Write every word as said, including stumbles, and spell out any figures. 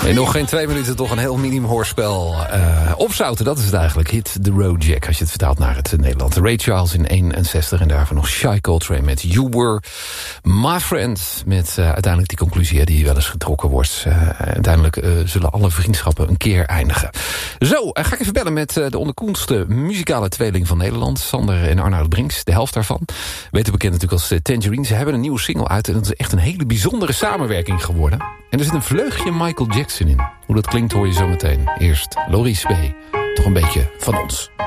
En nog geen twee minuten, toch een heel miniem hoorspel. Uh, opzouten, dat is het eigenlijk. Hit the Road Jack, als je het vertaalt naar het Nederland. Ray Charles in eenenzestig en daarvoor nog Shai Coltrane met You Were My Friend. Met uh, uiteindelijk die conclusie die wel eens getrokken wordt. Uh, uiteindelijk uh, zullen alle vriendschappen een keer eindigen. Zo, uh, ga ik even bellen met uh, de onderkoelste muzikale tweeling van Nederland. Sander en Arnoud Brinks, de helft daarvan. Weten bekend natuurlijk als uh, Tangerine. Ze hebben een nieuwe single uit en dat is echt een hele bijzondere samenwerking geworden. En er zit een vleugje Michael Jackson in. Hoe dat klinkt hoor je zo meteen. Eerst Loris B. Toch een beetje van ons.